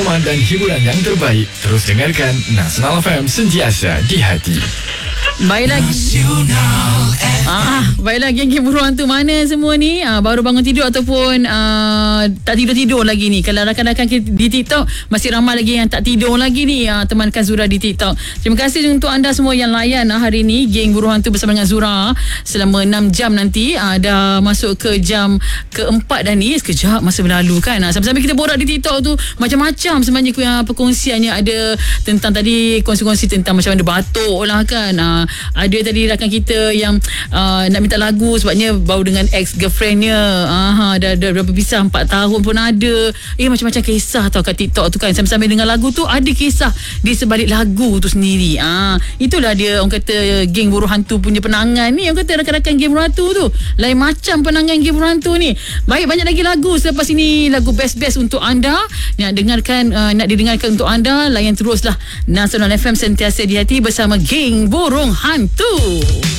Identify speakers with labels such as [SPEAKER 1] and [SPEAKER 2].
[SPEAKER 1] pengumuman dan hiburan yang terbaik. Terus dengarkan Nasional FM, sentiasa di hati.
[SPEAKER 2] Baiklah baiklah geng-geng buruh hantu mana semua ni, baru bangun tidur ataupun tak tidur-tidur lagi ni. Kalau rakan-rakan di TikTok, masih ramai lagi yang tak tidur lagi ni, temankan Zura di TikTok. Terima kasih untuk anda semua yang layan hari ni geng buruh hantu bersama dengan Zura selama 6 jam nanti. Dah masuk ke jam keempat dah ni. Sekejap masa berlalu kan. Sambil-sambil kita borak di TikTok tu, macam-macam sebenarnya perkongsiannya. Ada tentang tadi kongsi-kongsi tentang macam mana batuk lah kan. Ada tadi rakan kita yang nak minta lagu sebabnya baru dengan ex-girlfriendnya. Dah berpisah 4 tahun pun ada. Macam-macam kisah tau kat TikTok tu kan. Sambil-sambil dengan lagu tu ada kisah di sebalik lagu tu sendiri. Itulah dia orang kata geng buruh hantu punya penangan ni. Orang kata rakan-rakan geng buruh hantu tu lain macam penangan geng buruh hantu ni. Baik, banyak lagi lagu selepas ini, lagu best-best untuk anda nak didengarkan untuk anda. Layan teruslah Nasional FM, sentiasa di hati bersama geng burung hantu.